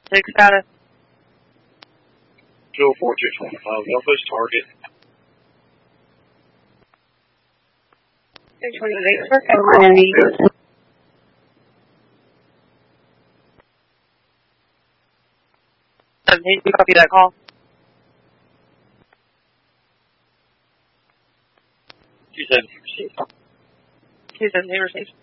Six status. 204-225, Alpha's target. 628 for Miami. 17, you copy that call? 217 received. 217 received.